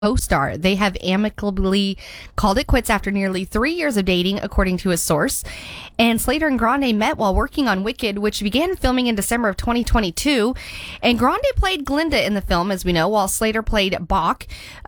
co-star. They have amicably called it quits after nearly 3 years of dating, according to a source. And Slater and Grande met while working on Wicked, which began filming in December of 2022. And Grande played Glinda in the film, as we know, while Slater played Bach.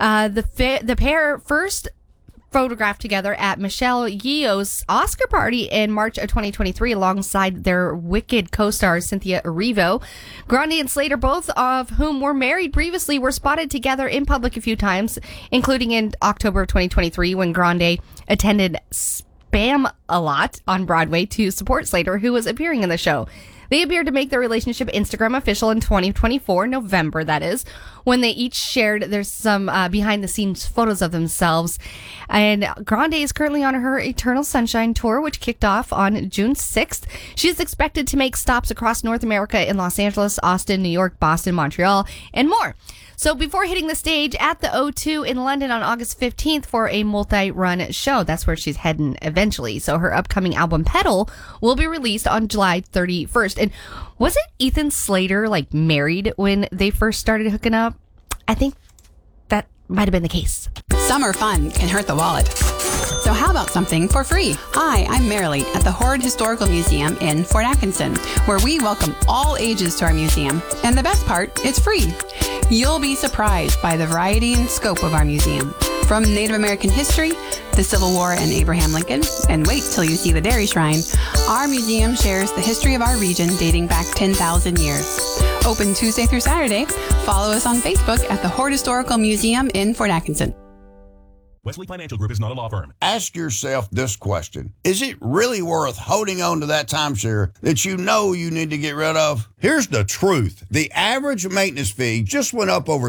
The pair first photographed together at Michelle Yeoh's Oscar party in March of 2023 alongside their Wicked co-star Cynthia Erivo. Grande and Slater, both of whom were married previously, were spotted together in public a few times, including in October of 2023 when Grande attended Spam-A-Lot on Broadway to support Slater, who was appearing in the show. They appeared to make their relationship Instagram official in 2024, November, that is, when they each shared there's some behind-the-scenes photos of themselves. And Grande is currently on her Eternal Sunshine tour, which kicked off on June 6th. She is expected to make stops across North America in Los Angeles, Austin, New York, Boston, Montreal, and more. So before hitting the stage at the O2 in London on August 15th for a multi-run show, that's where she's heading eventually. So her upcoming album, Petal, will be released on July 31st. And wasn't Ethan Slater, married when they first started hooking up? I think that might have been the case. Summer fun can hurt the wallet. So how about something for free? Hi, I'm Marilee at the Horde Historical Museum in Fort Atkinson, where we welcome all ages to our museum. And the best part, it's free. You'll be surprised by the variety and scope of our museum. From Native American history, the Civil War and Abraham Lincoln, and wait till you see the Dairy Shrine, our museum shares the history of our region dating back 10,000 years. Open Tuesday through Saturday. Follow us on Facebook at the Horde Historical Museum in Fort Atkinson. Wesley Financial Group is not a law firm. Ask yourself this question. Is it really worth holding on to that timeshare that you know you need to get rid of? Here's the truth. The average maintenance fee just went up over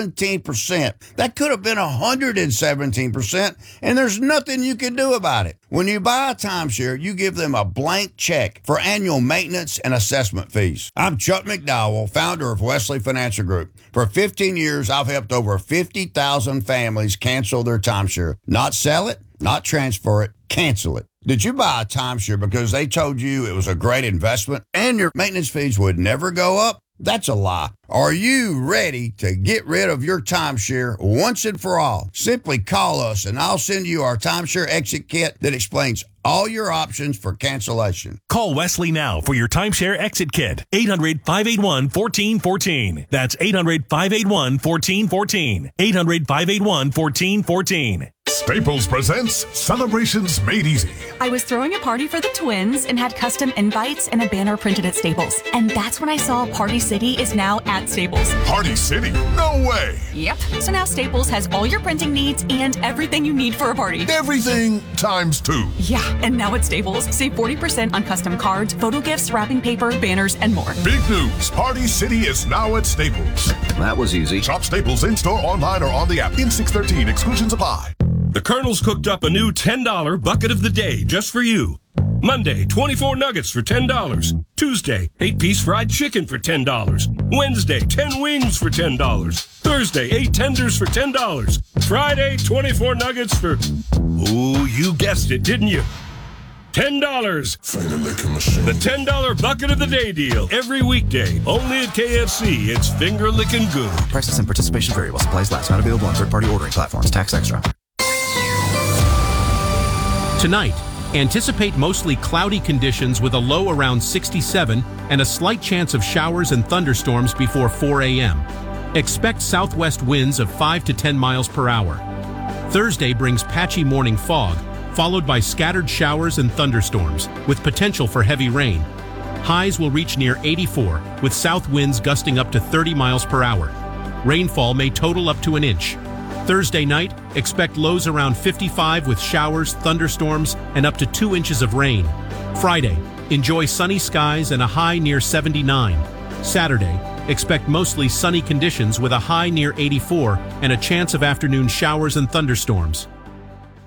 17%. That could have been 117%, and there's nothing you can do about it. When you buy a timeshare, you give them a blank check for annual maintenance and assessment fees. I'm Chuck McDowell, founder of Wesley Financial Group. For 15 years, I've helped over 50,000 families cancel their timeshare. Not sell it, not transfer it, cancel it. Did you buy a timeshare because they told you it was a great investment and your maintenance fees would never go up? That's a lie. Are you ready to get rid of your timeshare once and for all? Simply call us and I'll send you our timeshare exit kit that explains all your options for cancellation. Call Wesley now for your timeshare exit kit. 800-581-1414. That's 800-581-1414. 800-581-1414. Staples presents Celebrations Made Easy. I was throwing a party for the twins and had custom invites and a banner printed at Staples. And that's when I saw Party City is now at Staples. Party City? No way! Yep. So now Staples has all your printing needs and everything you need for a party. Everything times 2. Yeah, and now at Staples, save 40% on custom cards, photo gifts, wrapping paper, banners, and more. Big news! Party City is now at Staples. That was easy. Shop Staples in-store, online, or on the app. In 613, exclusions apply. The Colonel's cooked up a new $10 bucket of the day just for you. Monday, 24 nuggets for $10. Tuesday, 8-piece fried chicken for $10. Wednesday, 10 wings for $10. Thursday, 8 tenders for $10. Friday, 24 nuggets for... Ooh, you guessed it, didn't you? $10. Finger licking machine. The $10 bucket of the day deal. Every weekday. Only at KFC. It's finger licking good. Prices and participation vary while supplies last. Not available on third-party ordering platforms. Tax extra. Tonight, anticipate mostly cloudy conditions with a low around 67 and a slight chance of showers and thunderstorms before 4 a.m. Expect southwest winds of 5 to 10 miles per hour. Thursday brings patchy morning fog, followed by scattered showers and thunderstorms, with potential for heavy rain. Highs will reach near 84, with south winds gusting up to 30 miles per hour. Rainfall may total up to an inch. Thursday night, expect lows around 55 with showers, thunderstorms, and up to 2 inches of rain. Friday, enjoy sunny skies and a high near 79. Saturday, expect mostly sunny conditions with a high near 84 and a chance of afternoon showers and thunderstorms.